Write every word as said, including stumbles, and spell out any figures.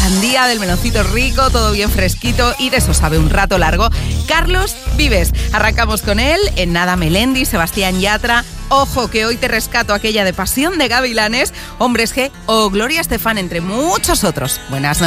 sandía, del meloncito rico, todo bien fresquito y de eso sabe un rato largo. Carlos Vives. Arrancamos con él, en nada Melendi, Sebastián Yatra. Ojo que hoy te rescato aquella de Pasión de Gavilanes, Hombres G o Gloria Estefan, entre muchos otros. Buenas noches.